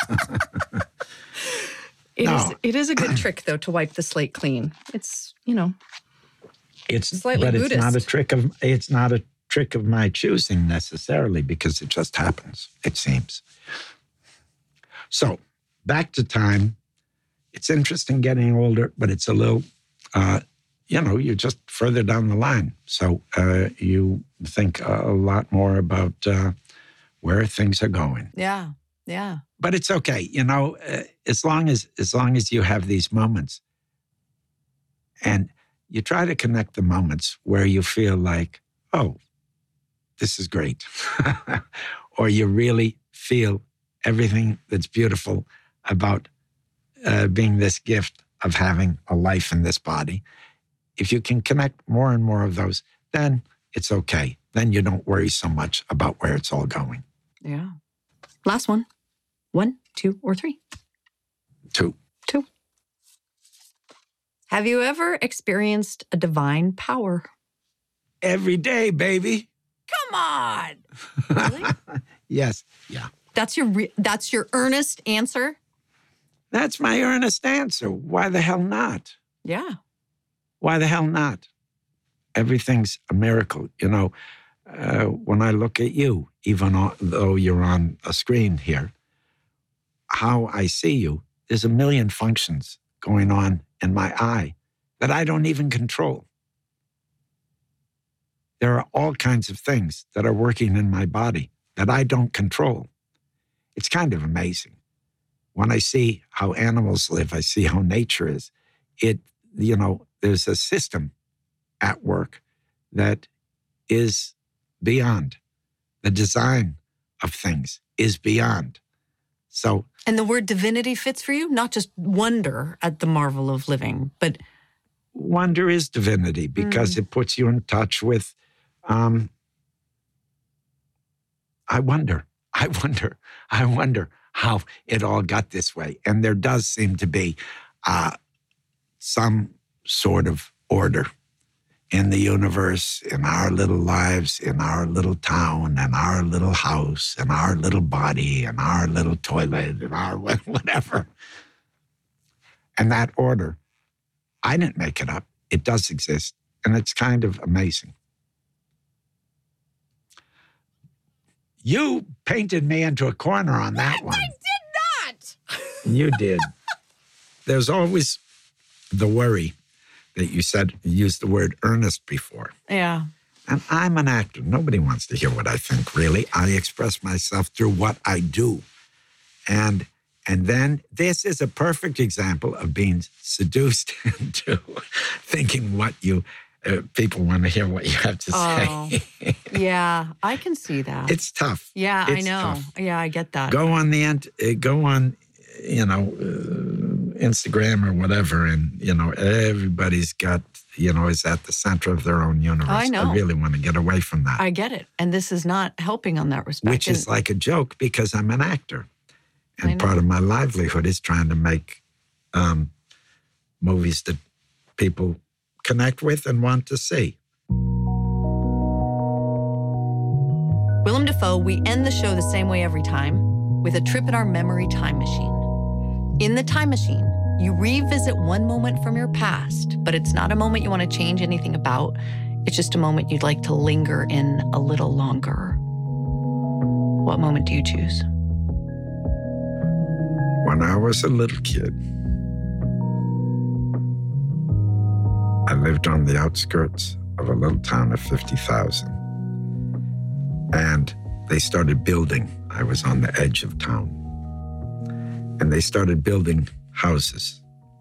It is a good trick, though, to wipe the slate clean. It's, it's slightly but Buddhist. It's not a trick of my choosing necessarily, because it just happens, it seems. So, back to time. It's interesting getting older, but it's a little, you're just further down the line. So you think a lot more about where things are going. Yeah, yeah. But it's okay, as long as you have these moments, and you try to connect the moments where you feel like, oh, this is great, or you really feel everything that's beautiful about being this gift of having a life in this body. If you can connect more and more of those, then it's okay. Then you don't worry so much about where it's all going. Yeah. Last one. 1, 2, or 3? 2. 2. Have you ever experienced a divine power? Every day, baby. Come on. Really? Yes. Yeah. That's your earnest answer? That's my earnest answer. Why the hell not? Yeah. Why the hell not? Everything's a miracle. When I look at you, even though you're on a screen here, how I see you, there's a million functions going on in my eye that I don't even control. There are all kinds of things that are working in my body that I don't control. It's kind of amazing. When I see how animals live, I see how nature is. There's a system at work that is beyond. The design of things is beyond. So, and the word divinity fits for you? Not just wonder at the marvel of living, but... Wonder is divinity because it puts you in touch with, I wonder how it all got this way. And there does seem to be some sort of order in the universe, in our little lives, in our little town, in our little house, in our little body, in our little toilet, in our whatever. And that order, I didn't make it up. It does exist. And it's kind of amazing. You painted me into a corner on that one. I did not. You did. There's always the worry that you used the word earnest before. Yeah. And I'm an actor. Nobody wants to hear what I think, really. I express myself through what I do. And then this is a perfect example of being seduced into thinking what people want to hear what you have to say. Yeah, I can see that. It's tough. Yeah, it's I know. Tough. Yeah, I get that. Go on Instagram or whatever, and everybody's got is at the center of their own universe. I know. I really want to get away from that. I get it, and this is not helping on that respect. Which is like a joke because I'm an actor, and part of my livelihood is trying to make movies that people connect with and want to see. Willem Dafoe, we end the show the same way every time, with a trip in our memory time machine. In the time machine, you revisit one moment from your past, but it's not a moment you want to change anything about. It's just a moment you'd like to linger in a little longer. What moment do you choose? When I was a little kid, I lived on the outskirts of a little town of 50,000. And they started building. I was on the edge of town. And they started building houses,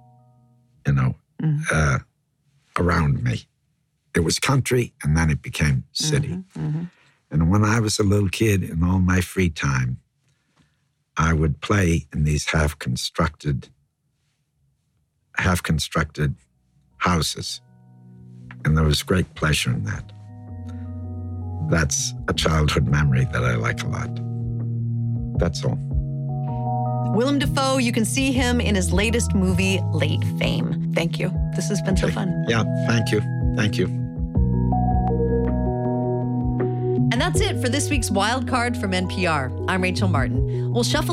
around me. It was country, and then it became city. And when I was a little kid, in all my free time, I would play in these half-constructed houses. And there was great pleasure in that. That's a childhood memory that I like a lot. That's all. Willem Dafoe, you can see him in his latest movie, Late Fame. Thank you. This has been so fun. Yeah, thank you. Thank you. And that's it for this week's Wild Card from NPR. I'm Rachel Martin. We'll shuffle